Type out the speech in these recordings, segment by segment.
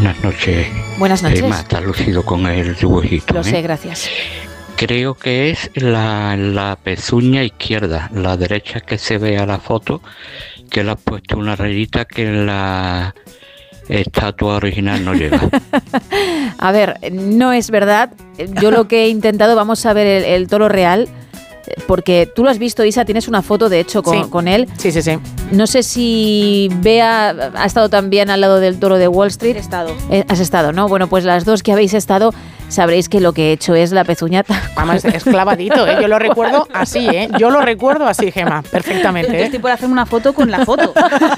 Buenas noches. Buenas noches. Emma, está lucido con el dibujito. Lo sé, gracias. Creo que es la pezuña izquierda, la derecha que se ve a la foto, que le has puesto una rayita que en la estatua original no llega. A ver, no es verdad. Yo lo que he intentado, vamos a ver el toro real, porque tú lo has visto, Isa, tienes una foto de hecho con él. Sí. No sé si Bea ha estado también al lado del toro de Wall Street. He estado. Has estado, ¿no? Bueno, pues las dos que habéis estado sabréis que lo que he hecho es la pezuñata. Además, es clavadito, ¿eh? Yo lo recuerdo así, ¿eh? Yo lo recuerdo así, Gemma, perfectamente, Yo estoy por hacerme una foto con la foto.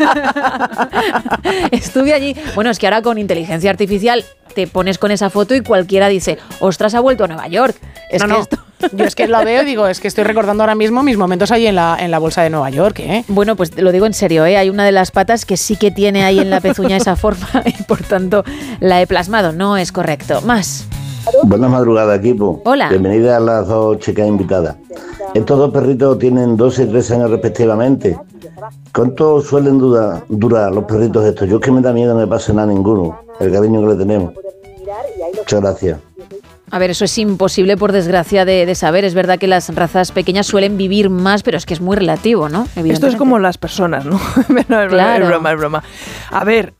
Estuve allí. Bueno, es que ahora con inteligencia artificial te pones con esa foto y cualquiera dice, ostras, ha vuelto a Nueva York. Yo es que la veo y digo, es que estoy recordando ahora mismo mis momentos ahí en la bolsa de Nueva York, ¿eh? Bueno, pues lo digo en serio, ¿eh? Hay una de las patas que sí que tiene ahí en la pezuña esa forma y por tanto la he plasmado. No es correcto. Más. Buenas madrugadas, equipo. Hola. Bienvenida a las dos chicas invitadas. Estos dos perritos tienen 12 y 13 años respectivamente. ¿Cuánto suelen durar los perritos estos? Yo es que me da miedo, no me pase nada ninguno. El cariño que le tenemos. Muchas gracias. A ver, eso es imposible por desgracia de saber. Es verdad que las razas pequeñas suelen vivir más, pero es que es muy relativo, ¿no? Esto es como las personas, ¿no? No, claro. Es broma. A ver,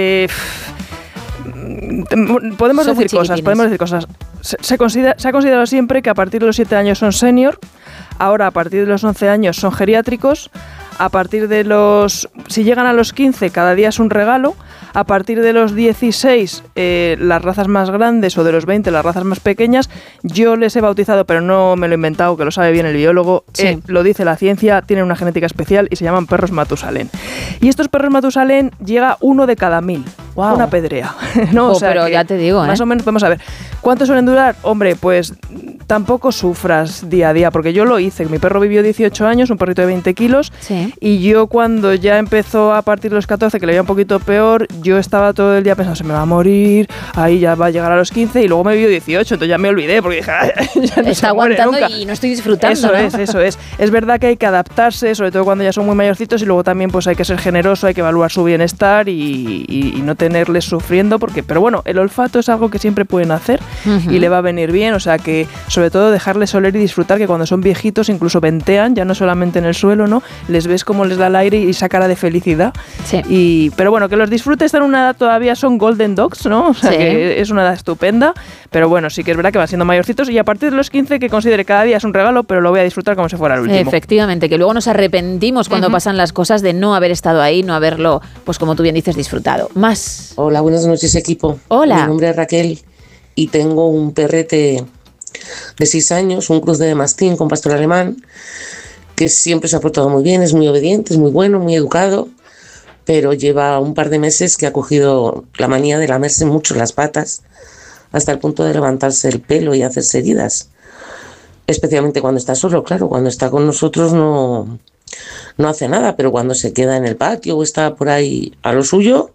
podemos decir cosas. Se ha considerado siempre que a partir de los 7 años son senior, ahora a partir de los 11 años son geriátricos, a partir de si llegan a los 15 cada día es un regalo, a partir de los 16 las razas más grandes o de los 20 las razas más pequeñas, yo les he bautizado, pero no me lo he inventado, que lo sabe bien el biólogo, sí. Lo dice la ciencia, tienen una genética especial y se llaman perros Matusalén. Y estos perros Matusalén llega uno de cada 1000. Wow. Una pedrea. ¿No? O sea, pero ya te digo, más o menos, vamos a ver. ¿Cuánto suelen durar? Hombre, pues tampoco sufras día a día, porque yo lo hice. Mi perro vivió 18 años, un perrito de 20 kilos, sí. Y yo cuando ya empezó a partir de los 14, que le veía un poquito peor, yo estaba todo el día pensando, se me va a morir, ahí ya va a llegar a los 15, y luego me vivió 18, entonces ya me olvidé, porque dije, ya no está aguantando nunca. Y no estoy disfrutando, Eso es. Es verdad que hay que adaptarse, sobre todo cuando ya son muy mayorcitos, y luego también pues hay que ser generoso, hay que evaluar su bienestar y no tenerles sufriendo, pero bueno, el olfato es algo que siempre pueden hacer y le va a venir bien, o sea que sobre todo dejarles oler y disfrutar, que cuando son viejitos incluso ventean, ya no solamente en el suelo, ¿no? Les ves cómo les da el aire y esa cara de felicidad. Sí. Pero bueno, que los disfrutes, están en una edad todavía, son golden dogs, ¿no? O sea, sí, que es una edad estupenda, pero bueno, sí que es verdad que van siendo mayorcitos y a partir de los 15 que considere cada día es un regalo, pero lo voy a disfrutar como si fuera el último. Efectivamente, que luego nos arrepentimos cuando pasan las cosas de no haber estado ahí, no haberlo, pues como tú bien dices, disfrutado. Más. Hola, buenas noches, equipo. Hola. Mi nombre es Raquel y tengo un perrete de 6 años, un cruce de mastín con pastor alemán, que siempre se ha portado muy bien, es muy obediente, es muy bueno, muy educado, pero lleva un par de meses que ha cogido la manía de lamerse mucho las patas, hasta el punto de levantarse el pelo y hacerse heridas. Especialmente cuando está solo, claro, cuando está con nosotros no hace nada, pero cuando se queda en el patio o está por ahí a lo suyo,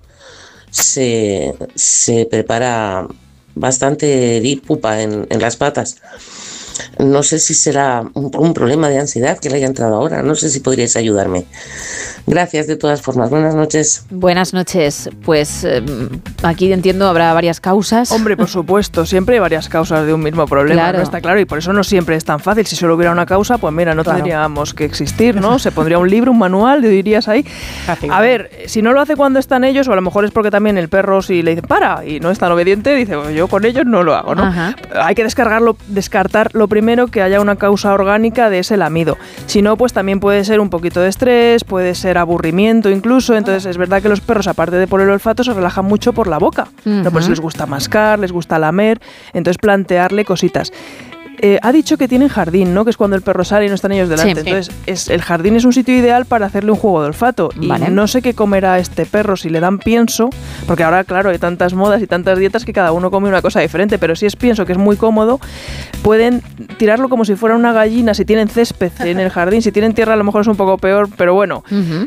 se prepara bastante pupa en las patas. No sé si será un problema de ansiedad que le haya entrado ahora, no sé si podríais ayudarme. Gracias de todas formas, buenas noches. Buenas noches, pues aquí entiendo habrá varias causas. Hombre, por supuesto, siempre hay varias causas de un mismo problema, claro. ¿no? Está claro, y por eso no siempre es tan fácil. Si solo hubiera una causa, pues mira, no tendríamos que existir, ¿no? Se pondría un libro, un manual, le dirías ahí. A ver, si no lo hace cuando están ellos, o a lo mejor es porque también el perro, si le dice para, y no es tan obediente, dice, pues yo con ellos no lo hago, ¿no? Ajá. Hay que descartar lo primero, que haya una causa orgánica de ese lamido. Si no, pues también puede ser un poquito de estrés, puede ser aburrimiento incluso. Entonces es verdad que los perros, aparte de por el olfato, se relajan mucho por la boca. ¿No? Pues les gusta mascar, les gusta lamer, entonces plantearle cositas. Ha dicho que tienen jardín, ¿no? Que es cuando el perro sale y no están ellos delante. Sí. Entonces, el jardín es un sitio ideal para hacerle un juego de olfato. Y no sé qué comerá este perro si le dan pienso, porque ahora, claro, hay tantas modas y tantas dietas que cada uno come una cosa diferente, pero si es pienso, que es muy cómodo, pueden tirarlo como si fuera una gallina, si tienen césped en el jardín. Si tienen tierra a lo mejor es un poco peor, pero bueno,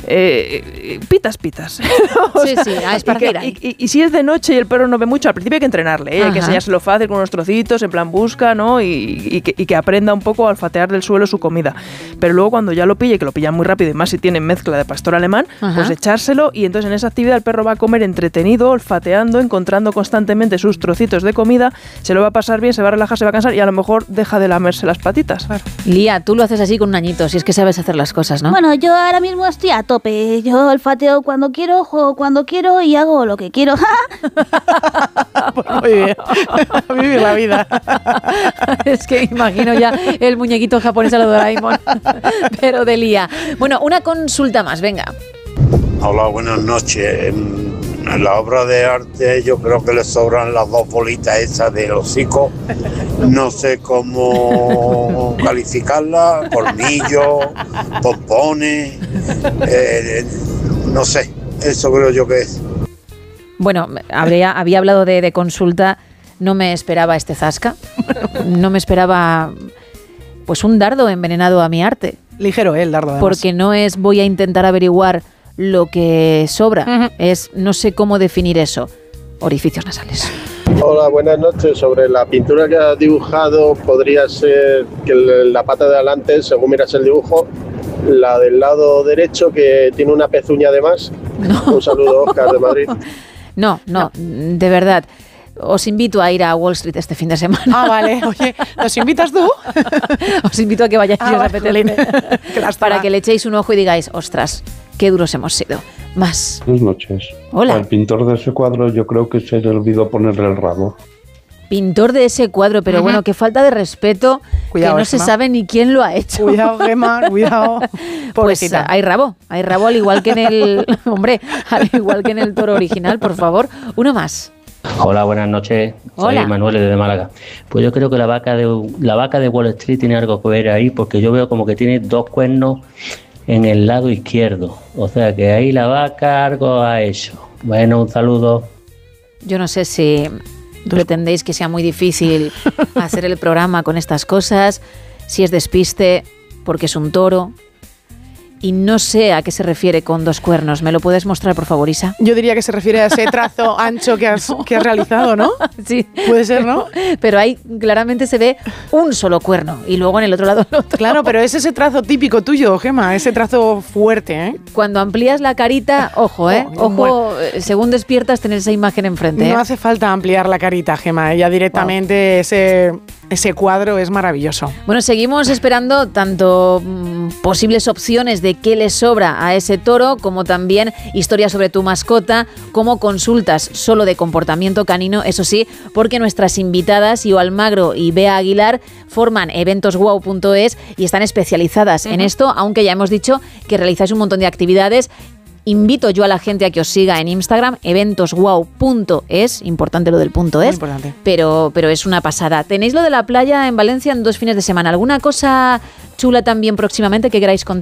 pitas. ¿No? Sí, a esparcir. Y si es de noche y el perro no ve mucho, al principio hay que entrenarle, hay que enseñárselo fácil con unos trocitos, en plan busca, ¿no? Y y que aprenda un poco a olfatear del suelo su comida. Pero luego cuando ya lo pille, que lo pillan muy rápido y más si tiene mezcla de pastor alemán, pues echárselo y entonces en esa actividad el perro va a comer entretenido, olfateando, encontrando constantemente sus trocitos de comida, se lo va a pasar bien, se va a relajar, se va a cansar y a lo mejor deja de lamerse las patitas. Claro. Lía, tú lo haces así con un añito, si es que sabes hacer las cosas, ¿no? Bueno, yo ahora mismo estoy a tope. Yo olfateo cuando quiero, juego cuando quiero y hago lo que quiero. Muy bien. Vivir la vida. Es que imagino ya el muñequito japonés a lo Doraemon, pero de Lía. Bueno, una consulta más, venga. Hola, buenas noches. En la obra de arte yo creo que le sobran las dos bolitas esas de hocico. No sé cómo calificarlas, colmillos, pompones, no sé, eso creo yo que es. Bueno, había hablado de consulta, no me esperaba este zasca, no me esperaba pues un dardo envenenado a mi arte. Ligero el dardo, además. Porque no es voy a intentar averiguar lo que sobra, es no sé cómo definir eso. Orificios nasales. Hola, buenas noches. Sobre la pintura que has dibujado, podría ser que la pata de adelante, según miras el dibujo, la del lado derecho que tiene una pezuña de más. No. Un saludo, Óscar de Madrid. No, de verdad. Os invito a ir a Wall Street este fin de semana. Ah, vale. Oye, ¿nos invitas tú? Os invito a que vayáis a Petelín para que le echéis un ojo y digáis, ostras, qué duros hemos sido. Más. Buenas noches. Hola. Al pintor de ese cuadro yo creo que se le olvidó ponerle el rabo. Pintor de ese cuadro, pero bueno, qué falta de respeto, cuidado, que no se sabe ni quién lo ha hecho. Cuidado, Gemma, cuidado. Pues hay rabo al igual que en el hombre, al igual que en el toro original, por favor. Uno más. Hola, buenas noches. Soy Manuel desde Málaga. Pues yo creo que la vaca de Wall Street tiene algo que ver ahí, porque yo veo como que tiene dos cuernos en el lado izquierdo. O sea que ahí la vaca algo ha hecho. Bueno, un saludo. Yo no sé si pretendéis que sea muy difícil hacer el programa con estas cosas, si es despiste porque es un toro. Y no sé a qué se refiere con dos cuernos. ¿Me lo puedes mostrar, por favor, Isa? Yo diría que se refiere a ese trazo ancho que has realizado, ¿no? Sí. Puede ser, ¿no? Pero ahí claramente se ve un solo cuerno y luego en el otro lado el otro. Claro, pero es ese trazo típico tuyo, Gemma, ese trazo fuerte, ¿eh? Cuando amplías la carita, ojo, ¿eh? Ojo, según despiertas, tener esa imagen enfrente. No hace falta ampliar la carita, Gemma. Ya directamente ese cuadro es maravilloso. Bueno, seguimos esperando tanto posibles opciones de qué le sobra a ese toro, como también historias sobre tu mascota, como consultas solo de comportamiento canino, eso sí, porque nuestras invitadas, Io Almagro y Bea Aguilar, forman eventosguau.es y están especializadas en esto, aunque ya hemos dicho que realizáis un montón de actividades. Invito yo a la gente a que os siga en Instagram, eventosguau.es, importante lo del punto es, pero es una pasada. Tenéis lo de la playa en Valencia en 2 fines de semana. ¿Alguna cosa chula también próximamente que queráis contar?